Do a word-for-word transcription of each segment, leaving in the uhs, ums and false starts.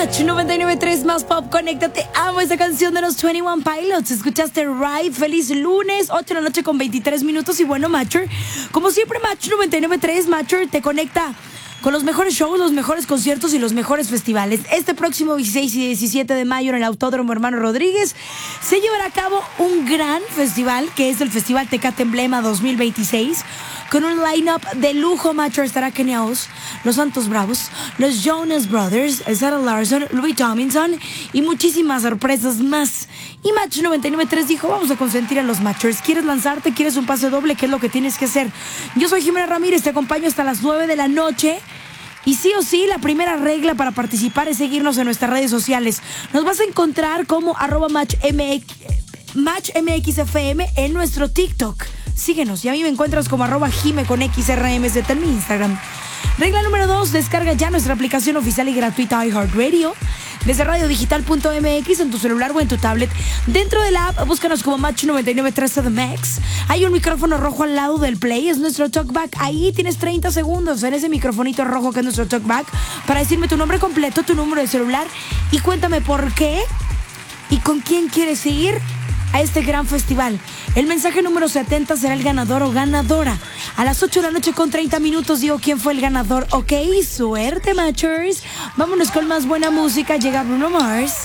Match noventa y nueve punto tres más pop, conéctate. Amo esa canción de los veintiuno Pilots. Escuchaste Ride. Feliz lunes, ocho de la noche con veintitrés minutos. Y bueno, Matcher, como siempre, Match noventa y nueve punto tres, Matcher te conecta con los mejores shows, los mejores conciertos y los mejores festivales. Este próximo dieciséis y diecisiete de mayo en el Autódromo Hermano Rodríguez se llevará a cabo un gran festival, que es el Festival Tecate Emblema dos mil veintiséis, con un line-up de lujo. Macho, estará Kenia Oz, Los Santos Bravos, los Jonas Brothers, Sarah Larson, Louis Tomlinson y muchísimas sorpresas más. Y Match noventa y nueve punto tres dijo, vamos a consentir a los Matchers. ¿Quieres lanzarte? ¿Quieres un pase doble? ¿Qué es lo que tienes que hacer? Yo soy Jimena Ramírez, te acompaño hasta las nueve de la noche. Y sí o sí, la primera regla para participar es seguirnos en nuestras redes sociales. Nos vas a encontrar como arroba matchmx, matchmxfm en nuestro TikTok. Síguenos, y a mí me encuentras como arroba jime con xrmz en mi Instagram. Regla número dos, descarga ya nuestra aplicación oficial y gratuita iHeartRadio desde radio digital punto m x en tu celular o en tu tablet. Dentro de la app, búscanos como Match noventa y nueve punto tres The Max. Hay un micrófono rojo al lado del play, es nuestro talkback. Ahí tienes treinta segundos en ese microfonito rojo que es nuestro talkback para decirme tu nombre completo, tu número de celular y cuéntame por qué y con quién quieres ir a este gran festival. El mensaje número setenta será el ganador o ganadora. A las ocho de la noche con treinta minutos digo quién fue el ganador. Ok, suerte, Matchers. Vámonos con más buena música. Llega Bruno Mars.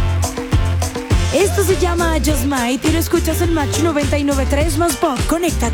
Esto se llama Just Might y lo escuchas en Match noventa y nueve punto tres más pop. Conéctate.